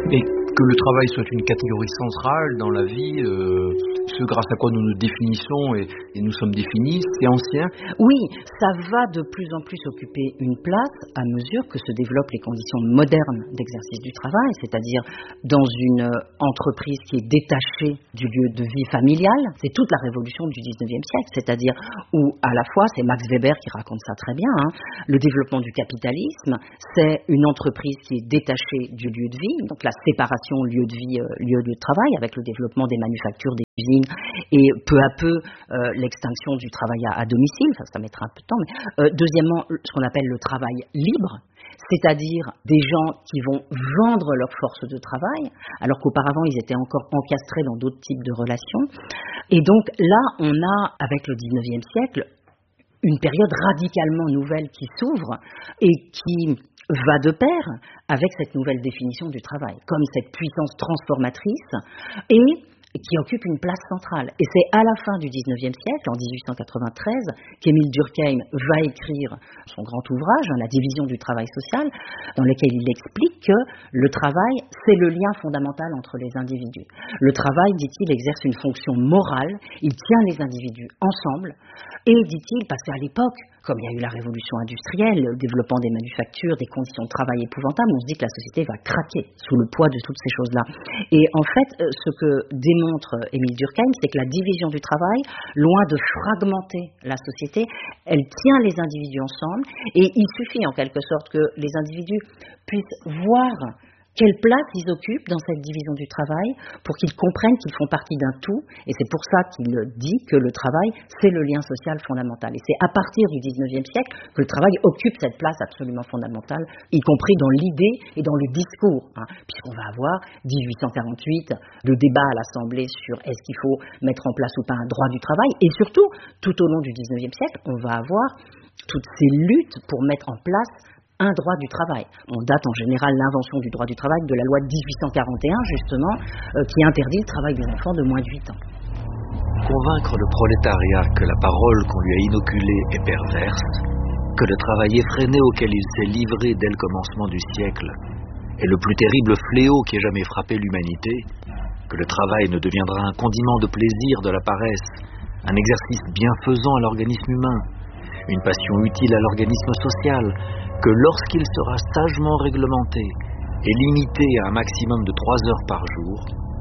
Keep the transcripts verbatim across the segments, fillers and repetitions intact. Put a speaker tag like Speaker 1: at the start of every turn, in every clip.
Speaker 1: Et que le travail soit une catégorie centrale dans la vie, euh, ce grâce à quoi nous nous définissons et, et nous sommes définis, c'est ancien.
Speaker 2: Oui, ça va de plus en plus occuper une place à mesure que se développent les conditions modernes d'exercice du travail, c'est-à-dire dans une entreprise qui est détachée du lieu de vie familial. C'est toute la révolution du dix-neuvième siècle, c'est-à-dire où à la fois, c'est Max Weber qui raconte ça très bien, hein, le développement du capitalisme, c'est une entreprise qui est détachée du lieu de vie, donc la séparation lieu de vie, euh, lieu de travail, avec le développement des manufactures, des usines, et peu à peu euh, l'extinction du travail à, à domicile, ça, ça mettra un peu de temps, mais euh, deuxièmement, ce qu'on appelle le travail libre, c'est-à-dire des gens qui vont vendre leur force de travail, alors qu'auparavant ils étaient encore encastrés dans d'autres types de relations. Et donc là, on a, avec le dix-neuvième siècle, une période radicalement nouvelle qui s'ouvre et qui va de pair avec cette nouvelle définition du travail, comme cette puissance transformatrice et qui occupe une place centrale. Et c'est à la fin du dix-neuvième siècle, en dix-huit cent quatre-vingt-treize, qu'Émile Durkheim va écrire son grand ouvrage, La division du travail social, dans lequel il explique que le travail, c'est le lien fondamental entre les individus. Le travail, dit-il, exerce une fonction morale, il tient les individus ensemble, et, dit-il, parce qu'à l'époque, comme il y a eu la révolution industrielle, le développement des manufactures, des conditions de travail épouvantables, on se dit que la société va craquer sous le poids de toutes ces choses-là. Et en fait, ce que démontre Émile Durkheim, c'est que la division du travail, loin de fragmenter la société, elle tient les individus ensemble, et il suffit en quelque sorte que les individus puissent voir quelle place ils occupent dans cette division du travail pour qu'ils comprennent qu'ils font partie d'un tout, et c'est pour ça qu'il dit que le travail, c'est le lien social fondamental. Et c'est à partir du dix-neuvième siècle que le travail occupe cette place absolument fondamentale, y compris dans l'idée et dans le discours, hein, puisqu'on va avoir, dix-huit cent quarante-huit, le débat à l'Assemblée sur est-ce qu'il faut mettre en place ou pas un droit du travail, et surtout, tout au long du dix-neuvième siècle, on va avoir toutes ces luttes pour mettre en place un droit du travail. On date en général l'invention du droit du travail de la loi de dix-huit cent quarante et un, justement, euh, qui interdit le travail des enfants de moins de huit ans.
Speaker 3: Convaincre le prolétariat que la parole qu'on lui a inoculée est perverse, que le travail effréné auquel il s'est livré dès le commencement du siècle est le plus terrible fléau qui ait jamais frappé l'humanité, que le travail ne deviendra un condiment de plaisir de la paresse, un exercice bienfaisant à l'organisme humain, une passion utile à l'organisme social, que lorsqu'il sera sagement réglementé et limité à un maximum de trois heures par jour,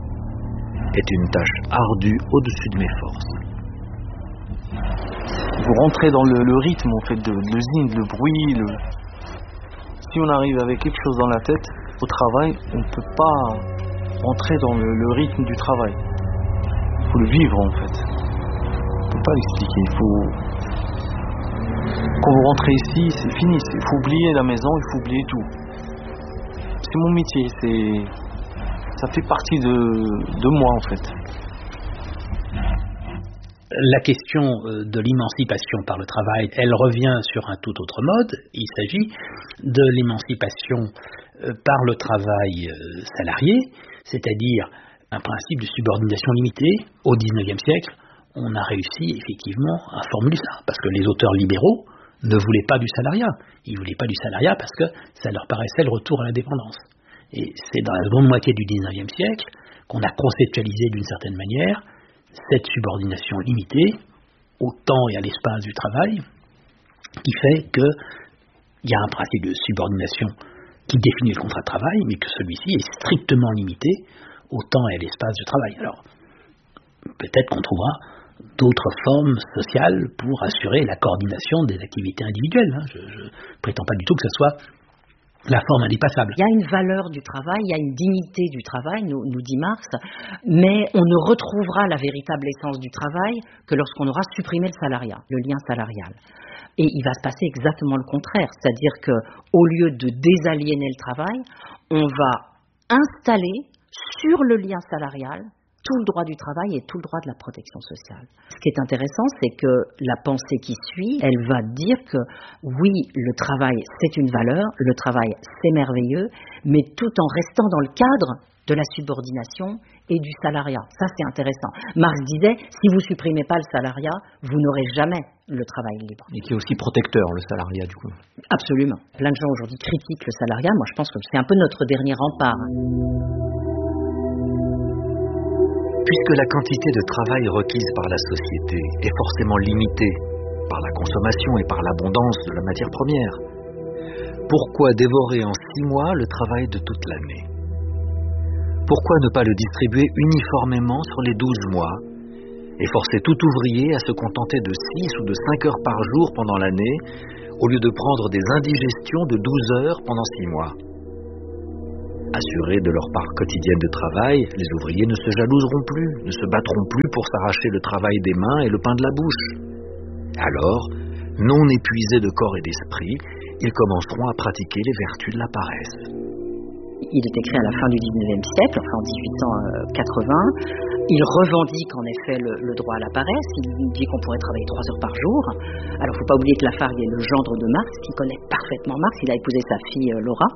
Speaker 3: est une tâche ardue au-dessus de mes forces.
Speaker 4: Vous rentrez dans le, le rythme en fait de, de l'usine, le bruit. Le... Si on arrive avec quelque chose dans la tête, au travail, on ne peut pas rentrer dans le, le rythme du travail. Il faut le vivre en fait. On ne peut pas l'expliquer. Il faut... Quand vous rentrez ici, c'est fini. Il faut oublier la maison, il faut oublier tout. C'est mon métier. C'est... Ça fait partie de, de moi en fait.
Speaker 5: La question de l'émancipation par le travail, elle revient sur un tout autre mode. Il s'agit de l'émancipation par le travail salarié, c'est-à-dire un principe de subordination limitée. Au dix-neuvième siècle, on a réussi effectivement à formuler ça, parce que les auteurs libéraux ne voulaient pas du salariat. Ils ne voulaient pas du salariat parce que ça leur paraissait le retour à l'indépendance. Et c'est dans la seconde moitié du dix-neuvième siècle qu'on a conceptualisé d'une certaine manière cette subordination limitée au temps et à l'espace du travail, qui fait qu'il y a un principe de subordination qui définit le contrat de travail, mais que celui-ci est strictement limité au temps et à l'espace du travail. Alors, peut-être qu'on trouvera d'autres formes sociales pour assurer la coordination des activités individuelles. Je ne prétends pas du tout que ce soit la forme indépassable.
Speaker 2: Il y a une valeur du travail, il y a une dignité du travail, nous, nous dit Marx, mais on ne retrouvera la véritable essence du travail que lorsqu'on aura supprimé le salariat, le lien salarial. Et il va se passer exactement le contraire, c'est-à-dire qu'au lieu de désaliéner le travail, on va installer sur le lien salarial tout le droit du travail et tout le droit de la protection sociale. Ce qui est intéressant, c'est que la pensée qui suit, elle va dire que oui, le travail, c'est une valeur, le travail, c'est merveilleux, mais tout en restant dans le cadre de la subordination et du salariat. Ça, c'est intéressant. Marx disait, si vous supprimez pas le salariat, vous n'aurez jamais le travail libre.
Speaker 1: Et qui est aussi protecteur, le salariat, du coup.
Speaker 2: Absolument. Plein de gens aujourd'hui critiquent le salariat. Moi, je pense que c'est un peu notre dernier rempart.
Speaker 3: Puisque la quantité de travail requise par la société est forcément limitée par la consommation et par l'abondance de la matière première, pourquoi dévorer en six mois le travail de toute l'année? Pourquoi ne pas le distribuer uniformément sur les douze mois et forcer tout ouvrier à se contenter de six ou de cinq heures par jour pendant l'année au lieu de prendre des indigestions de douze heures pendant six mois? Assurés de leur part quotidienne de travail, les ouvriers ne se jalouseront plus, ne se battront plus pour s'arracher le travail des mains et le pain de la bouche. Alors, non épuisés de corps et d'esprit, ils commenceront à pratiquer les vertus de la paresse.
Speaker 2: Il est écrit à la fin du dix-neuvième siècle, enfin en dix-huit cent quatre-vingts. Il revendique en effet le, le droit à la paresse. Il dit qu'on pourrait travailler trois heures par jour. Alors, il ne faut pas oublier que Lafargue est le gendre de Marx, qui connaît parfaitement Marx. Il a épousé sa fille Laura.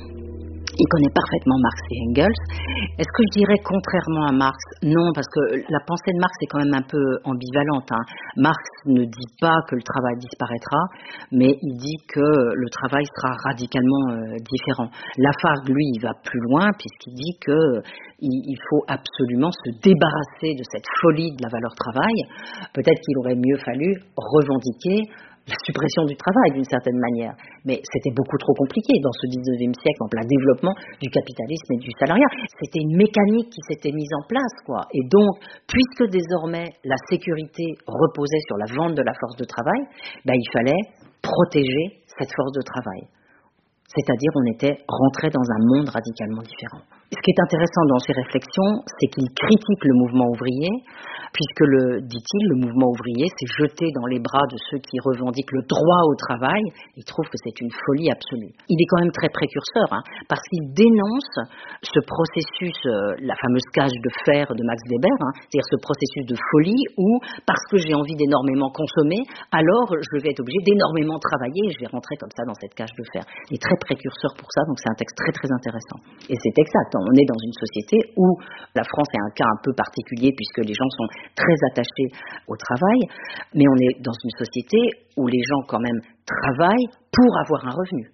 Speaker 2: Il connaît parfaitement Marx et Engels. Est-ce que je dirais contrairement à Marx? Non, parce que la pensée de Marx est quand même un peu ambivalente. Hein. Marx ne dit pas que le travail disparaîtra, mais il dit que le travail sera radicalement euh, différent. Lafargue, lui, il va plus loin, puisqu'il dit que il, il faut absolument se débarrasser de cette folie de la valeur travail. Peut-être qu'il aurait mieux fallu revendiquer la suppression du travail d'une certaine manière. Mais c'était beaucoup trop compliqué dans ce dix-neuvième siècle, en plein développement du capitalisme et du salariat. C'était une mécanique qui s'était mise en place, quoi. Et donc, puisque désormais la sécurité reposait sur la vente de la force de travail, ben, il fallait protéger cette force de travail. C'est-à-dire, on était rentré dans un monde radicalement différent. Ce qui est intéressant dans ces réflexions, c'est qu'il critique le mouvement ouvrier, puisque, le, dit-il, le mouvement ouvrier s'est jeté dans les bras de ceux qui revendiquent le droit au travail. Il trouve que c'est une folie absolue. Il est quand même très précurseur, hein, parce qu'il dénonce ce processus, euh, la fameuse cage de fer de Max Weber, hein, c'est-à-dire ce processus de folie où, parce que j'ai envie d'énormément consommer, alors je vais être obligé d'énormément travailler et je vais rentrer comme ça dans cette cage de fer. Il est très précurseur pour ça, donc c'est un texte très très intéressant. Et c'est exact. On est dans une société où la France est un cas un peu particulier puisque les gens sont très attachés au travail, mais on est dans une société où les gens quand même travaillent pour avoir un revenu.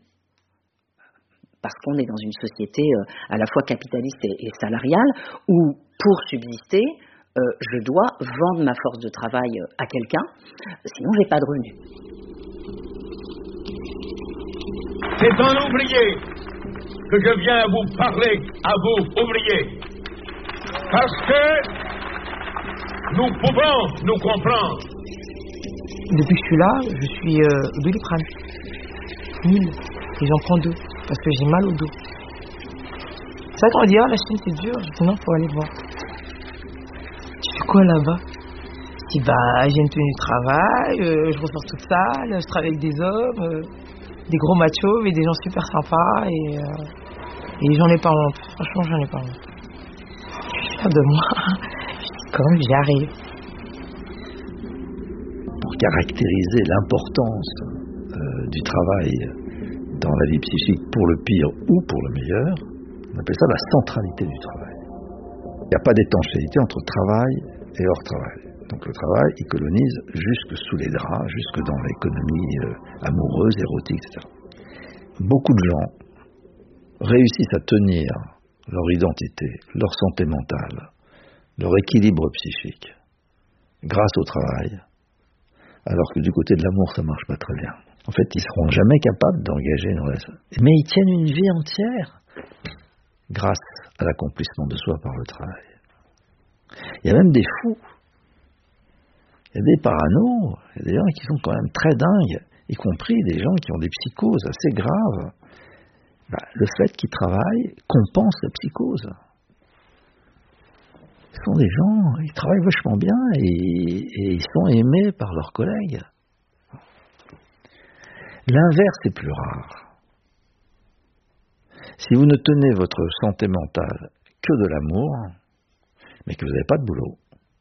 Speaker 2: Parce qu'on est dans une société à la fois capitaliste et salariale où pour subsister, euh, je dois vendre ma force de travail à quelqu'un, sinon j'ai pas de revenu.
Speaker 6: C'est un ouvrier que je viens vous parler, à vous, ouvriers, parce que nous pouvons nous comprendre.
Speaker 7: Depuis que je suis là, je suis euh, au Doliprane. Mille. Et j'en prends deux, parce que j'ai mal au dos. C'est vrai qu'on dit, ah, la Chine c'est dur. Je dis, non, faut aller voir. Tu fais quoi là-bas? Je dis, bah, j'ai une tenue de travail, euh, je ressors toute sale, je travaille avec des hommes, euh, des gros machos, mais des gens super sympas, et... Euh, Et j'en ai pas honte, franchement j'en ai pas honte. Je suis fière de moi, comme j'y arrive.
Speaker 8: Pour caractériser l'importance euh, du travail dans la vie psychique, pour le pire ou pour le meilleur, on appelle ça la centralité du travail. Il n'y a pas d'étanchéité entre travail et hors travail. Donc le travail, il colonise jusque sous les draps, jusque dans l'économie euh, amoureuse, érotique, et cetera. Beaucoup de gens réussissent à tenir leur identité, leur santé mentale, leur équilibre psychique, grâce au travail, alors que du côté de l'amour, ça marche pas très bien. En fait, ils seront jamais capables d'engager une relation. Mais ils tiennent une vie entière grâce à l'accomplissement de soi par le travail. Il y a même des fous, il y a des paranos, il y a des gens qui sont quand même très dingues, y compris des gens qui ont des psychoses assez graves. Bah, le fait qu'ils travaillent compense la psychose. Ce sont des gens, ils travaillent vachement bien et, et ils sont aimés par leurs collègues. L'inverse est plus rare. Si vous ne tenez votre santé mentale que de l'amour, mais que vous n'avez pas de boulot,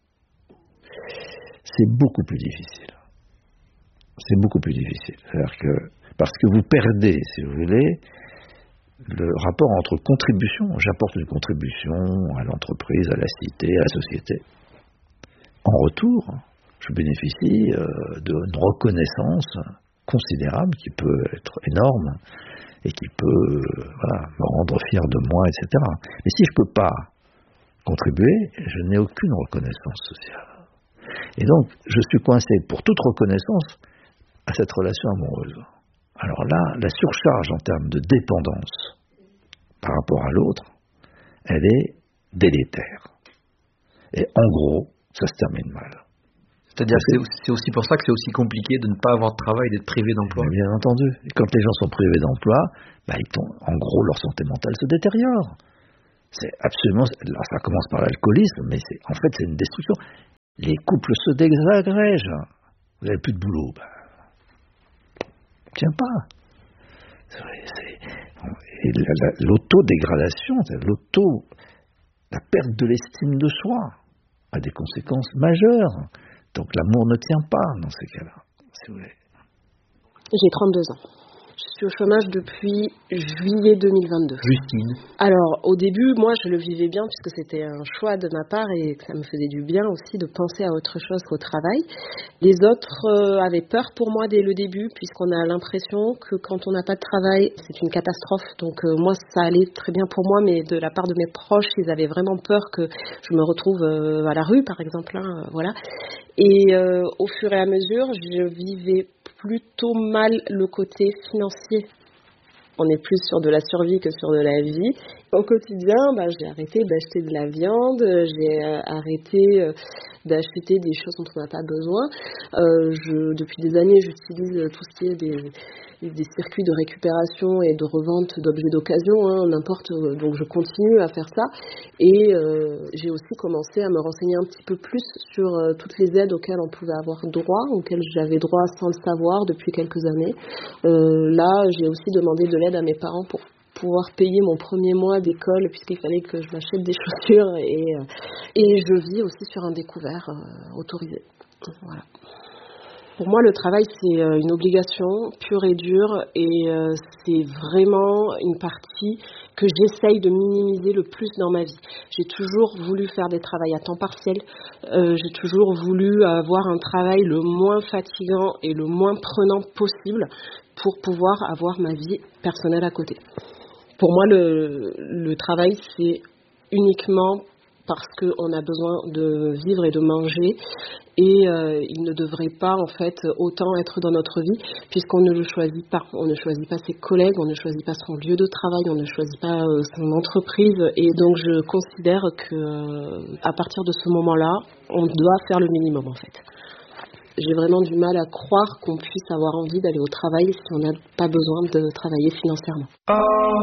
Speaker 8: c'est beaucoup plus difficile. C'est beaucoup plus difficile. C'est-à-dire que, parce que vous perdez, si vous voulez, le rapport entre contribution, j'apporte une contribution à l'entreprise, à la cité, à la société. En retour, je bénéficie euh, d'une reconnaissance considérable qui peut être énorme et qui peut euh, voilà, me rendre fier de moi, et cetera. Mais si je ne peux pas contribuer, je n'ai aucune reconnaissance sociale. Et donc, je suis coincé pour toute reconnaissance à cette relation amoureuse. Alors là, la surcharge en termes de dépendance par rapport à l'autre, elle est délétère. Et en gros, ça se termine mal.
Speaker 1: C'est-à-dire que c'est aussi pour ça que c'est aussi compliqué de ne pas avoir de travail, d'être privé d'emploi.
Speaker 8: Bien entendu. Et quand les gens sont privés d'emploi, bah, ils tombent, en gros, leur santé mentale se détériore. C'est absolument... Alors, ça commence par l'alcoolisme, mais c'est, en fait, c'est une destruction. Les couples se désagrègent. Vous n'avez plus de boulot. Bah, tient pas. C'est, c'est, et la, la, l'autodégradation, l'auto, la perte de l'estime de soi a des conséquences majeures. Donc l'amour ne tient pas dans ces cas-là, si vous voulez.
Speaker 9: J'ai trente-deux ans. Je suis au chômage depuis juillet deux mille vingt-deux.
Speaker 1: Justine.
Speaker 9: Alors, au début, moi, je le vivais bien puisque c'était un choix de ma part et que ça me faisait du bien aussi de penser à autre chose qu'au travail. Les autres euh, avaient peur pour moi dès le début puisqu'on a l'impression que quand on n'a pas de travail, c'est une catastrophe. Donc, euh, moi, ça allait très bien pour moi, mais de la part de mes proches, ils avaient vraiment peur que je me retrouve euh, à la rue, par exemple. Hein, euh, voilà. Et euh, au fur et à mesure, je vivais plutôt mal le côté financier. On est plus sur de la survie que sur de la vie. Au quotidien, bah, j'ai arrêté d'acheter de la viande, j'ai euh, arrêté euh, d'acheter des choses dont on n'a pas besoin. Euh, je, depuis des années, j'utilise tout ce qui est des, des circuits de récupération et de revente d'objets d'occasion, hein, n'importe. Donc je continue à faire ça. Et euh, j'ai aussi commencé à me renseigner un petit peu plus sur euh, toutes les aides auxquelles on pouvait avoir droit, auxquelles j'avais droit sans le savoir depuis quelques années. Euh, là, j'ai aussi demandé de l'aide à mes parents pour pouvoir payer mon premier mois d'école puisqu'il fallait que je m'achète des chaussures et, euh, et je vis aussi sur un découvert euh, autorisé. Voilà. Pour moi, le travail, c'est euh, une obligation pure et dure et euh, c'est vraiment une partie que j'essaye de minimiser le plus dans ma vie. J'ai toujours voulu faire des travails à temps partiel. Euh, j'ai toujours voulu avoir un travail le moins fatigant et le moins prenant possible pour pouvoir avoir ma vie personnelle à côté. Pour moi, le, le travail, c'est uniquement parce qu'on a besoin de vivre et de manger et euh, il ne devrait pas en fait autant être dans notre vie puisqu'on ne le choisit pas. On ne choisit pas ses collègues, on ne choisit pas son lieu de travail, on ne choisit pas euh, son entreprise et donc je considère que euh, à partir de ce moment-là, on doit faire le minimum en fait. J'ai vraiment du mal à croire qu'on puisse avoir envie d'aller au travail si on n'a pas besoin de travailler financièrement.